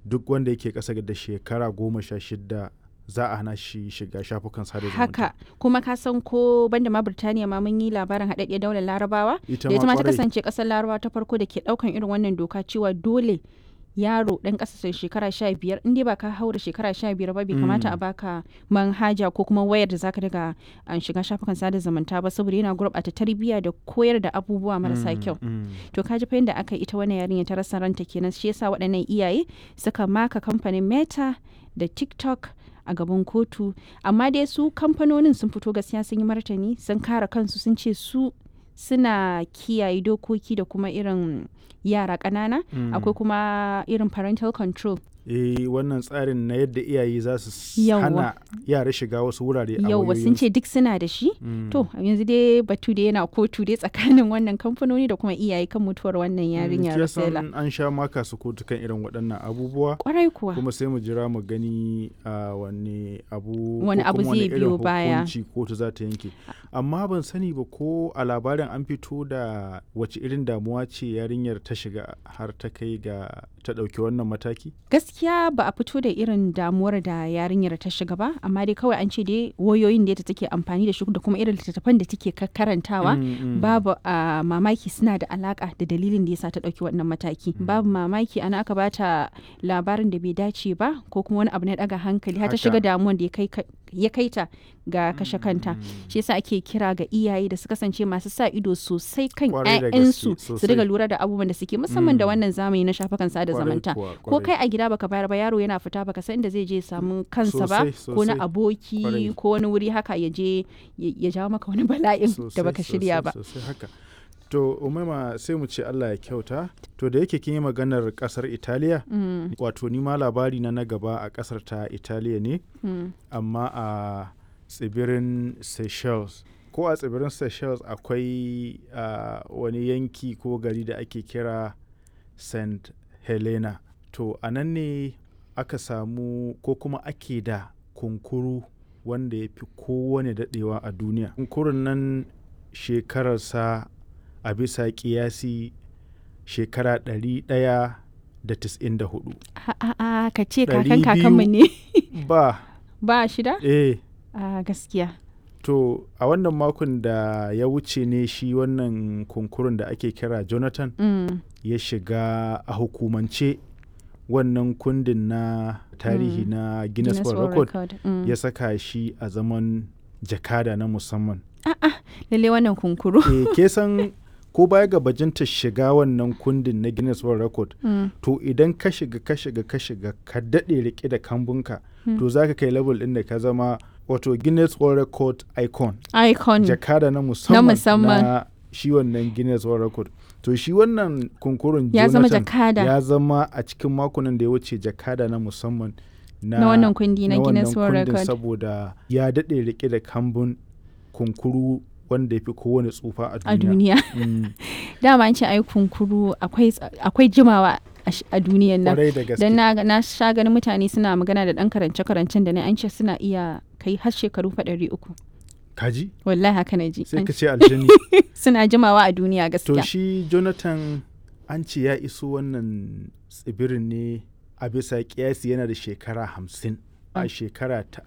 duk wanda yake ƙasa da shekara 16 za a hana shi shiga shafukan sada zumunta. Haka kuma ka san ko banda ma Birtaniya ma mun yi labarin haɗaɗɗiyar daular Larabawa Ita da ita ma ta kwarai. kasance ƙasar Larabawa ta farko da ke ɗaukan irin wannan doka cewa dole yaro ɗan ƙasa shekara 15 in dai ba ka haura shekara 15 ba bai kamata a baka manhaja ko kuma wayar da zaka daga shiga shafukan sada zumunta ba saboda yana gurɓata tarbiyya da koyar da abubuwa marasa kyau. To ka ji fa yadda aka yi ita wannan yarinya ta rasa ranta kenan, shi yasa waɗannan iyaye suka maka kamfanin Meta da TikTok a gaban kotu, amma dai su kamfanonin sun fito gaskiya sun yi martani, sun kare kansu, sun ce su suna kiyaye dokoki da kuma irin yara ƙanana akwai kuma irin parental control. Wannan tsarin na yadda iyaye za su hana yara shiga wasu wurare a yauwa sun ce duk suna da shi. To yanzu dai batu da yana kotu dai tsakanin wannan kamfanoni da kuma iyaye kan mutuwar wannan yarinya Rasela. An sha maka su kotu kan irin waɗannan abubuwa. Kwarai kuwa. Kuma sai mu jira mu gani wani abu zai biyo baya. Hukunci kotu za ta yanke. Amma ban sani ba ko a labarin an fito da wace irin damuwa ce yarinyar ta shiga har ta kai ga ta ɗauki wannan mataki? Gaskiya ba a fito da irin damuwar da yarinyar ta shiga ba, amma dai kawai an ce dai wayoyin da take amfani da shi da kuma irin littattafan da take karantawa babu mamaki suna da alaka da dalilin da yasa ta ɗauki wannan mataki. Babu mamaki ana aka bata labarin da bai dace ba ko kuma wani abu na ɗaga hankali har ta shiga damuwar da ya kai ta ga kashe kanta. Shi yasa ake kira ga iyaye da su kasance masu sa ido sosai kan 'ya'yansu su riga lura da abubuwan da suke musamman da wannan zamani na shafukan sada zumunta. Ko kai a gida baka bayar ba yaro yana fita baka san inda zai je samu kansa ba ko na aboki ko wani wuri haka ya je ya jawo maka wani bala'in da baka shirya ba. To Umaima sai mu ce Allah ya kyauta. To da yake kin yi maganar kasar Italiya, wato ni ma labari na gaba a kasar ta Italiya ne, amma a tsibirin Seychelles. Ko a tsibirin Seychelles akwai wani yanki ko gari da ake kira St. Helena. To a nan ne aka samu ko kuma ake da kunkuru wanda ya fi kowane daɗewa a duniya. Kunkurun nan shekararsa a bisa kiyasi shekara 194. Ka ce kakan kakanmu ne? Ba shida? Gaskiya. To a wannan makon da ya wuce ne shi wannan kunkurun da ake kira Jonathan ya shiga a hukumance wannan kundin na tarihi na Guinness World Record ya saka shi a zaman jakada na musamman. Lalle wannan kunkuru. Ke san ko baya ga bajinta shiga wannan kundin na Guinness World Record, to idan ka shiga ka daɗe rike da kambunka, to za ka kai level ɗin da ka zama wato Guinness World Record icon. Jakada na musamman na shi wannan Guinness World Record. To shi wannan kunkurun ya zama jakada. Ya zama a cikin makonan da ya wuce jakada na musamman na wannan kundi na Guinness World Record. Saboda ya daɗe rike da kambun kunkuru wanda ya fi kowane tsufa a duniya. Dama an ce ai kunkuru akwai jimawa a duniyan nan. Don na sha ganin mutane suna magana da ɗan karance-karancen da an ce suna iya kai har shekaru 300. Kaji? Wallahi haka na ji. Sai ka ce aljani. Suna jimawa a duniya gaskiya. To shi Jonathan an ce ya iso wannan tsibirin ne a bisa kiyasi yana da shekara 50 a shekara ta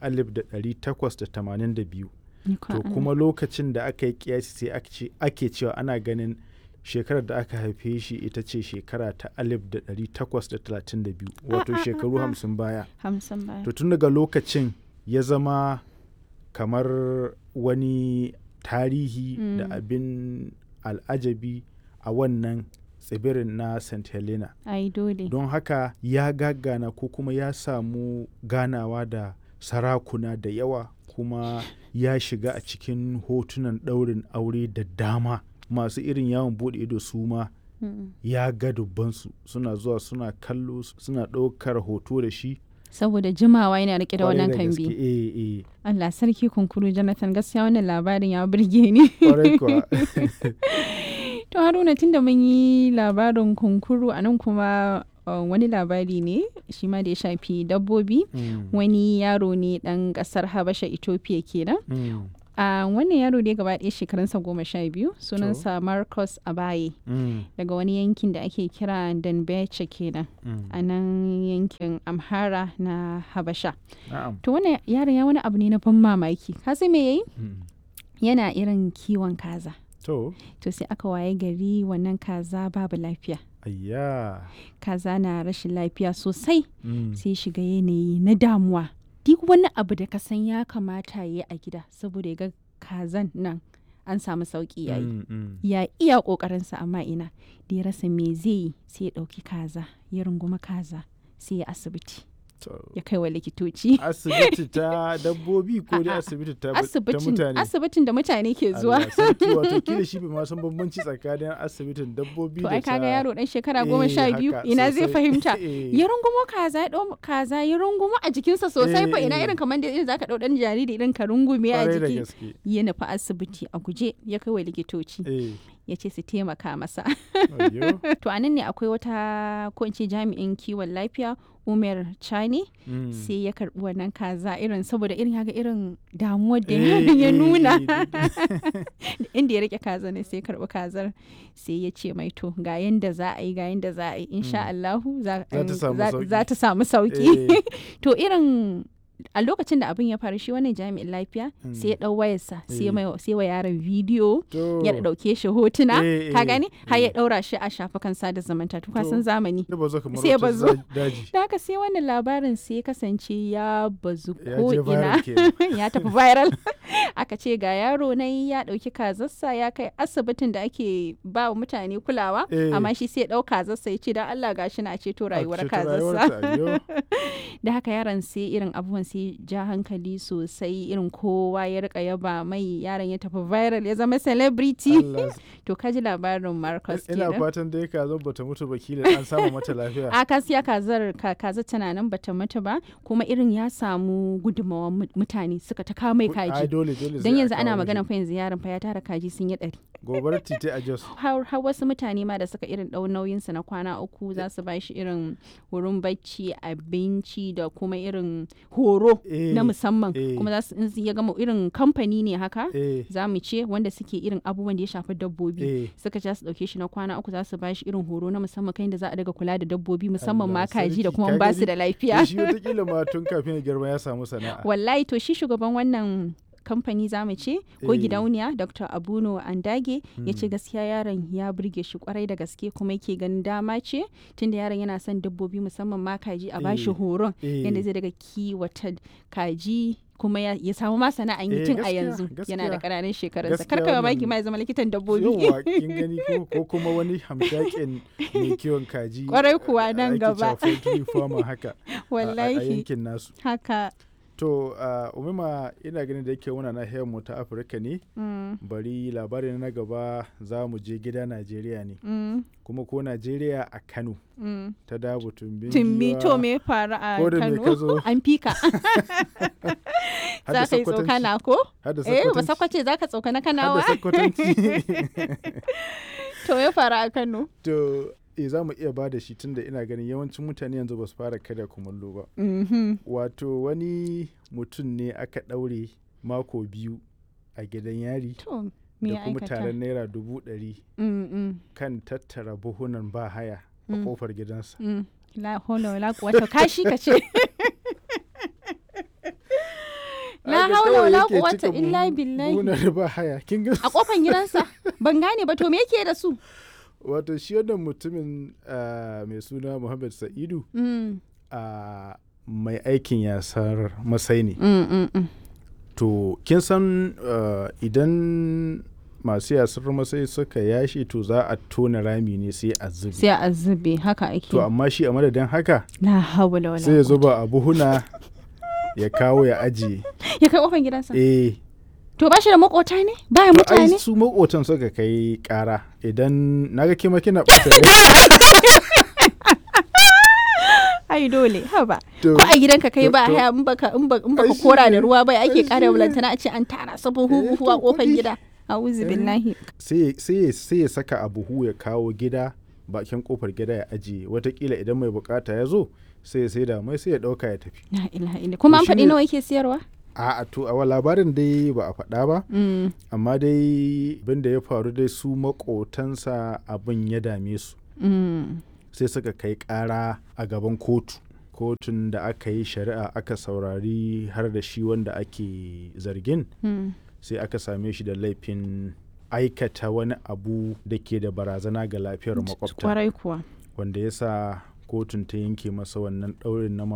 1882. To kuma lokacin da aka yi kiyasi sai ake cewa ana ganin shekarar da aka haife shi ita ce shekara ta 1832, wato shekaru 50 baya. To tun daga lokacin ya zama kamar wani tarihi da abin al'ajabi a wannan tsibirin na St. Helena. Don haka ya gagana ko kuma ya samu ganawa da sarakuna da yawa, kuma ya shiga a cikin hotunan ɗaurin aure da dama. Masu irin yawon buɗe ido su ma ya ga dubbansu suna zuwa suna kallo suna ɗaukar hoto da shi. Saboda jimawa yana rike da wannan kambi. Allah sarki kunkuru Jonathan, gaskiya wannan labarin ya burge ni. To Haruna, tunda mun yi labarin kunkuru a nan kuma wani labari ne shi ma da ya shafi dabbobi. Wani yaro ne ɗan ƙasar Habasha Ethiopia kenan. wannan yaro dai gaba ɗaya shekarunsa 12 sunansa Marcus Abaye daga wani yankin da ake kira Danbeche kenan a nan yankin Amhara na Habasha. To wannan yaron ya wani abu ne na ban mamaki. Ka san me yayi? Yana irin kiwon kaza. To sai aka waye gari wannan kaza babu lafiya. Ayya. Kaza na rashin lafiya sosai. Sai shiga yanayi na damuwa. Duk wani abu da ka san ya kamata ya yi a gida saboda ya ga kazan nan an samu sauki yayi. Ya iya ƙoƙarinsa amma ina da ya rasa me zai yi sai ya ɗauki kaza ya runguma kaza sai ya asibiti. Ya kai wa likitoci. Asibiti ta dabbobi ko dai asibiti ta mutane? Asibitin da mutane ke zuwa. Wato kila shi bai ma san bambanci tsakanin asibitin dabbobi da ta... To ai kaga yaro dan shekara 12 ina zai fahimta. Ya rungumo kaza ya ɗau kaza ya rungumo a jikinsa sosai fa ina irin kamar da irin zaka ɗau ɗan jariri irin ka rungume a jiki. Ya nufi asibiti a guje ya kai wa likitoci. Ya ce su taimaka masa. To a nan ne akwai wata ko in ce jami'in kiwon lafiya Umar Chani sai ya karbi wannan kaza irin saboda irin yaga irin damuwar da ya nuna inda ya rike kaza ne sai ya karbi kazar sai ya ce mai to ga yanda za a yi insha Allahu za ta samu sauki. To irin a lokacin da abin ya faru shi wannan jami'in lafiya sai ya dau wayarsa sai wa yaron bidiyo ya dauke shi hotuna ka gani har ya daura shi a shafukan sada zumunta to ka san zamani sai bazu da haka sai wannan labarin sai ya kasance ya bazu ko ina ya tafi viral aka ce ga yaro nan ya dauki kazarsa ya kai asibitin da ake ba wa mutane kulawa amma shi sai ya dau kazarsa ya ce dan Allah gashi na ceto rayuwar kazarsa da haka yaron sai irin abubuwan sai ja hankali sosai irin kowa ya rika yaba mai yaron ya tafi viral ya zama celebrity. To kaji labarin Marcus kenan. Ina fatan dai kazar bata mutu ba kila an samu mata lafiya. A kasiya kazar tana nan bata mutu ba kuma irin ya samu gudunmawar mutane suka ta kawo mai kaji. Dan yanzu ana magana fa yanzu yaron fa ya tara kaji sun yi 100. Gobarar titi a Jos. Har wasu mutane ma da suka irin ɗau nauyinsa na kwana 3 za su ba shi irin wurin bacci abinci da kuma irin horo na musamman kuma za su ya gama irin kamfani ne haka za mu ce wanda suke irin abubuwan da ya shafi dabbobi suka ja su ɗauke shi na kwana 3 za su ba shi irin horo na musamman kai da za a daga kula da dabbobi musamman ma kaji da kuma ba su da lafiya. Shi wataƙila ma tun kafin ya girma ya samu sana'a. Wallahi to shi shugaban wannan kamfani za mu ce ko gidauniya Dr. Abuno Andage ya ce gaskiya yaron ya burge shi kwarai da gaske kuma yake ganin dama ce tunda yaron yana son dabbobi musamman ma kaji a bashi horon yadda zai daga kiwata kaji kuma ya samu ma sana'an yi tun a yanzu yana da ƙananan shekarunsa karka mamaki ma ya zama likitan dabbobi. Yawwa kin gani ko kuma wani hamshakin mai kiwon kaji kwarai kuwa nan gaba haka wallahi a yankin nasu haka. To Umima ina ganin da yake muna nahiyar mu ta Afirka ne bari labarin na gaba za mu je gida Najeriya ne kuma ko Najeriya a Kano ta Dabo Tumbi to me faru a Kano an fika za ka yi tsokana ko? Ba sakwace za ka tsokana Kanawa? To me faru a Kano? To za mu iya ba da shi tunda ina ganin yawancin mutane yanzu ba su fara karya kumallo ba. Wato wani mutum ne aka ɗaure mako 2 a gidan yari da kuma taron naira 100,000 kan tattara buhunan ba haya a kofar gidansa. La haula wala quwwata kashi kace. La haula wala quwwata illa billahi. Buhunan ba haya kin ga a kofar gidansa ban gane ba to me yake da su? Wato shi wannan mutumin mai suna Muhammad Sa'idu mai aikin yasar masai ne. To kin san idan masu yasar masai suka yashi to za a tona rami ne sai a zube haka ake. To amma shi a madadin haka la hawla wala sai ya zuba a buhuna ya kawo ya ajiye ya kai kofar gidansa. To ba shi da makota ne? Baya mutane? Ai su makotan suka kai kara idan naga kima kina ɓata ai dole haba ko a gidanka kai ba haya in baka kora da ruwa bai ake kara bulantana a ce an tara sabon huhu a kofar gida. A'udhu billahi. Sai ya saka a buhu ya kawo gida bakin kofar gida ya ajiye watakila idan mai bukata ya zo sai ya saida mai sai ya dauka ya tafi. La ilaha illa. Kuma an faɗi nawa yake siyarwa? a to a labarin dai ba a faɗa ba amma dai abin da ya faru dai su makotansa abin ya dame su sai suka kai ƙara a gaban kotun da aka yi shari'a aka saurari har da shi wanda ake zargin sai aka same shi da laifin aikata wani abu da ke da barazana ga lafiyar makwabta kwarai kuwa wanda ya sa kotun ta yanke masa wannan ɗaurin na